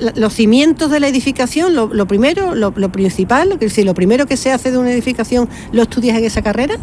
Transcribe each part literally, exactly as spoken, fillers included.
la, los cimientos de la edificación, lo, lo primero, lo, lo principal, es decir, lo primero que se hace de una edificación, ¿lo estudias en esa carrera?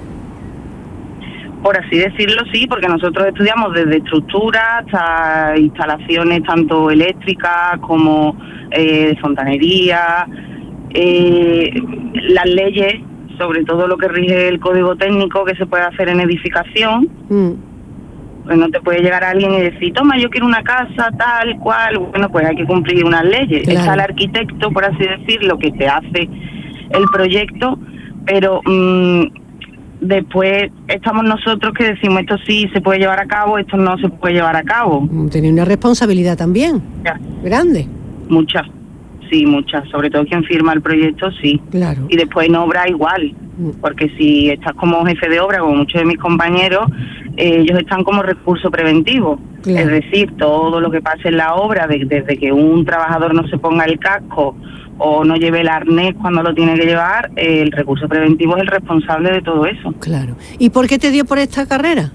Por así decirlo, sí, porque nosotros estudiamos desde estructura hasta instalaciones tanto eléctricas como eh, de fontanería, eh, las leyes, sobre todo lo que rige el código técnico que se puede hacer en edificación. Mm. Pues no te puede llegar alguien y decir, toma, yo quiero una casa tal cual. Bueno, pues hay que cumplir unas leyes. Claro. Está el arquitecto, por así decirlo, que te hace el proyecto, pero mmm, después estamos nosotros que decimos, esto sí se puede llevar a cabo, esto no se puede llevar a cabo. Tiene una responsabilidad también, ya. Grande. Mucha, sí, mucha. Sobre todo quien firma el proyecto, sí. Claro. Y después en obra igual, porque si estás como jefe de obra, como muchos de mis compañeros, eh, ellos están como recurso preventivo. Claro. Es decir, todo lo que pase en la obra, de, desde que un trabajador no se ponga el casco o no lleve el arnés cuando lo tiene que llevar, eh, el recurso preventivo es el responsable de todo eso. Claro. ¿Y por qué te dio por esta carrera?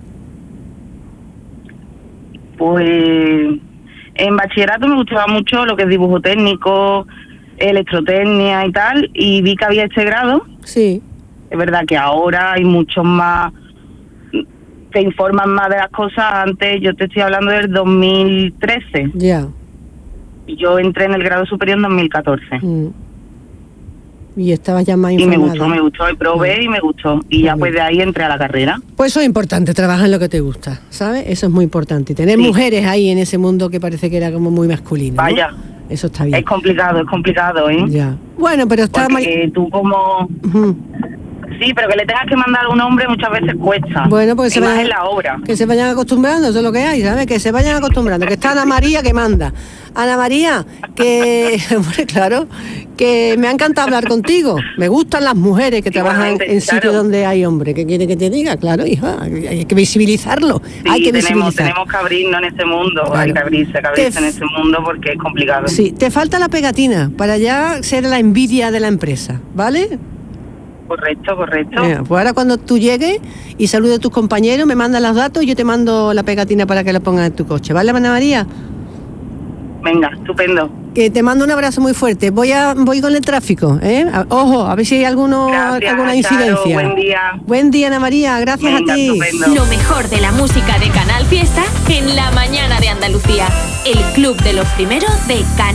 Pues en bachillerato me gustaba mucho lo que es dibujo técnico, electrotecnia y tal, y vi que había este grado. Sí. Es verdad que ahora hay muchos más, te informan más de las cosas. Antes, yo te estoy hablando del dos mil trece. Ya. Yeah. Yo entré en el grado superior en dos mil catorce. Mm. Y estabas ya más informada. Y me gustó, me gustó, y probé y me gustó. Y ya pues de ahí entré a la carrera. Pues eso es importante, trabajar en lo que te gusta, ¿sabes? Eso es muy importante. Y tener sí. mujeres ahí en ese mundo que parece que era como muy masculino, ¿no? Vaya. Eso está bien. Es complicado, es complicado, ¿eh? Ya. Bueno, pero está... Porque mal... tú como... Uh-huh. Sí, pero que le tengas que mandar a un hombre muchas veces cuesta. Bueno, pues se vayan, en la obra. Que se vayan acostumbrando, eso es lo que hay, ¿sabes? Que se vayan acostumbrando. Que está Ana María que manda. Ana María, que... Bueno, claro, que me ha encantado hablar contigo. Me gustan las mujeres que trabajan en sitios claro. donde hay hombres. ¿Qué quiere que te diga? Claro, hija, hay que visibilizarlo. Sí, hay que tenemos, visibilizar. tenemos que abrirnos en este mundo. Claro. Hay que abrirse, que abrirse en este mundo porque es complicado. Sí, te falta la pegatina para ya ser la envidia de la empresa, ¿vale? Correcto, correcto. Mira, pues ahora cuando tú llegues y saludes a tus compañeros, me mandas los datos y yo te mando la pegatina para que la pongas en tu coche. ¿Vale, Ana María? Venga, estupendo. Que te mando un abrazo muy fuerte. Voy a voy con el tráfico, ¿eh? Ojo, a ver si hay alguno, gracias, alguna incidencia. Charo, buen día. Buen día, Ana María. Gracias Venga, a ti. Estupendo. Lo mejor de la música de Canal Fiesta en la mañana de Andalucía. El club de los primeros de Canal